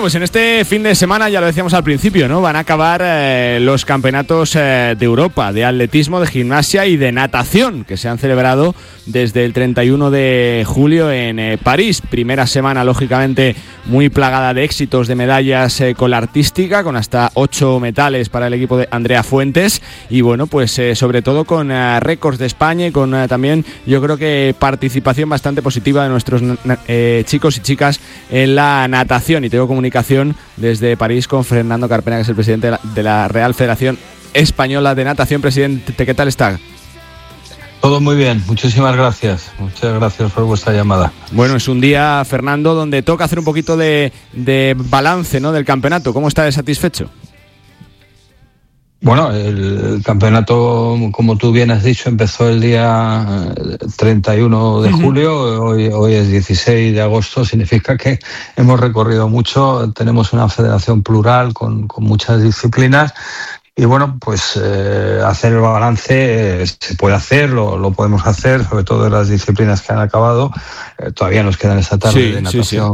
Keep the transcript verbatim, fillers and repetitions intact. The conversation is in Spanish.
Bueno, pues en este fin de semana, ya lo decíamos al principio, ¿no? Van a acabar eh, los campeonatos eh, de Europa de atletismo, de gimnasia y de natación, que se han celebrado desde el treinta y uno de julio en eh, París. Primera semana, lógicamente, muy plagada de éxitos, de medallas eh, con la artística, con hasta ocho metales para el equipo de Andrea Fuentes. Y bueno, pues eh, sobre todo con eh, récords de España y con eh, también, yo creo que participación bastante positiva de nuestros eh, chicos y chicas en la natación. Y tengo comunicación desde París con Fernando Carpena, que es el presidente de la, de la Real Federación Española de Natación. Presidente, ¿qué tal está? Todo muy bien, muchísimas gracias. Muchas gracias por vuestra llamada. Bueno, es un día, Fernando, donde toca hacer un poquito de, de balance, ¿no?, del campeonato. ¿Cómo está de satisfecho? Bueno, el campeonato, como tú bien has dicho, empezó el día treinta y uno de julio, hoy, hoy es dieciséis de agosto, significa que hemos recorrido mucho, tenemos una federación plural con, con muchas disciplinas. Y bueno, pues eh, hacer el balance eh, se puede hacer, lo, lo podemos hacer, sobre todo de las disciplinas que han acabado. Eh, todavía nos quedan esta tarde sí, de natación. Sí, sí.